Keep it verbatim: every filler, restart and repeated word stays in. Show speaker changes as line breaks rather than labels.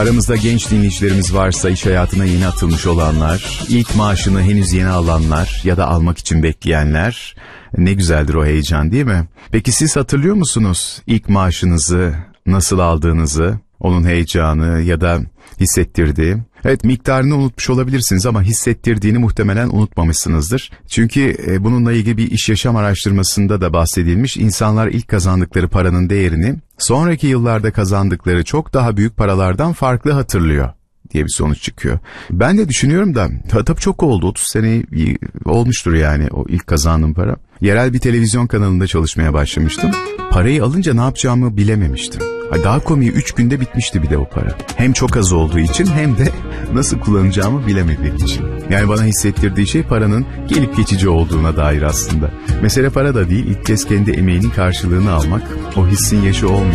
Aramızda genç dinleyicilerimiz varsa, iş hayatına yeni atılmış olanlar, ilk maaşını henüz yeni alanlar ya da almak için bekleyenler, ne güzeldir o heyecan, değil mi? Peki siz hatırlıyor musunuz ilk maaşınızı nasıl aldığınızı, onun heyecanı ya da hissettirdiği? Evet, miktarını unutmuş olabilirsiniz ama hissettirdiğini muhtemelen unutmamışsınızdır. Çünkü bununla ilgili bir iş yaşam araştırmasında da bahsedilmiş. İnsanlar ilk kazandıkları paranın değerini sonraki yıllarda kazandıkları çok daha büyük paralardan farklı hatırlıyor diye bir sonuç çıkıyor. Ben de düşünüyorum da tabii çok oldu, otuz sene olmuştur yani o ilk kazandığım para. Yerel bir televizyon kanalında çalışmaya başlamıştım. Parayı alınca ne yapacağımı bilememiştim. Daha komiği üç günde bitmişti bir de o para. Hem çok az olduğu için hem de nasıl kullanacağımı bilemediğim için. Yani bana hissettirdiği şey paranın gelip geçici olduğuna dair aslında. Mesele para da değil, ilk kez kendi emeğinin karşılığını almak, o hissin yaşı olmuyor.